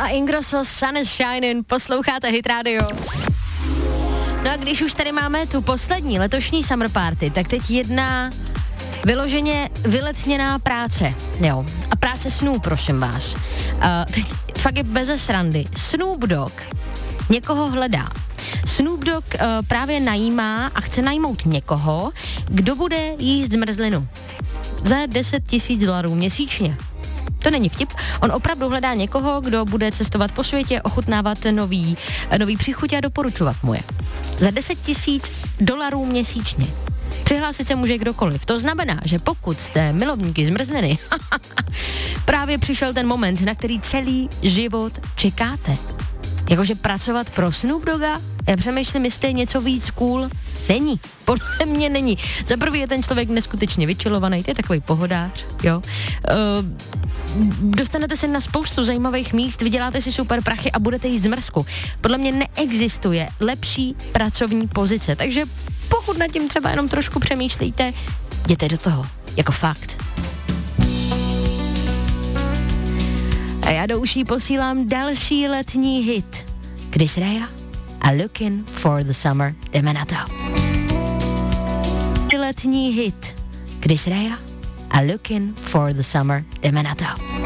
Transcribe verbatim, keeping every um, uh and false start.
Ingrosso, Sun is Shining, posloucháte Hit Radio. No a když už tady máme tu poslední letošní summer party, tak teď jedna vyloženě vyletněná práce, jo, a práce snů, prosím vás. Uh, teď fakt je beze srandy. Snoop Dogg někoho hledá. Snoop Dogg uh, právě najímá a chce najmout někoho, kdo bude jíst zmrzlinu. Za deset tisíc dolarů měsíčně. To není vtip. On opravdu hledá někoho, kdo bude cestovat po světě, ochutnávat nový, nový příchuť a doporučovat mu je. Za deset tisíc dolarů měsíčně. Přihlásit se může kdokoliv. To znamená, že pokud jste milovníky zmrzliny, právě přišel ten moment, na který celý život čekáte. Jakože pracovat pro Snoop Dogga? Já přemýšlím, jestli je něco víc cool. Není. Podle mě není. Za prvý je ten člověk neskutečně vyčilovaný, to je takový pohodář, jo. Uh, dostanete se na spoustu zajímavých míst, vyděláte si super prachy a budete jíst zmrzku. Podle mě neexistuje lepší pracovní pozice, takže pokud nad tím třeba jenom trošku přemýšlíte, jděte do toho, jako fakt. A já do uší posílám další letní hit. Chris Rea a Looking for the Summer. Jdeme na to. Letní hit. Chris Rea a Looking for the Summer. Jdeme na to.